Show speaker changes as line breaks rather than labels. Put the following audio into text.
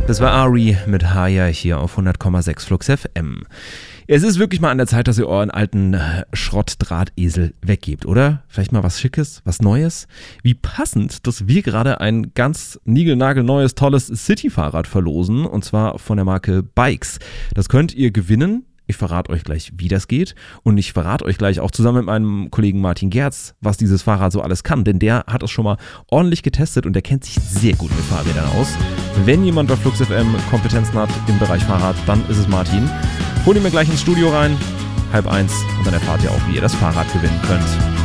Das war Ari mit Haya hier auf 100,6 Flux FM. Es ist wirklich mal an der Zeit, dass ihr euren alten Schrottdrahtesel weggebt, oder? Vielleicht mal was Schickes, was Neues? Wie passend, dass wir gerade ein ganz niegelnagelneues, tolles City-Fahrrad verlosen, und zwar von der Marke Bikes. Das könnt ihr gewinnen. Ich verrate euch gleich, wie das geht, und ich verrate euch gleich auch zusammen mit meinem Kollegen Martin Gerz, was dieses Fahrrad so alles kann, denn der hat es schon mal ordentlich getestet und der kennt sich sehr gut mit Fahrrädern aus. Wenn jemand bei Flux FM Kompetenzen hat im Bereich Fahrrad, dann ist es Martin. Holt ihn mir gleich ins Studio rein, 12:30, und dann erfahrt ihr auch, wie ihr das Fahrrad gewinnen könnt.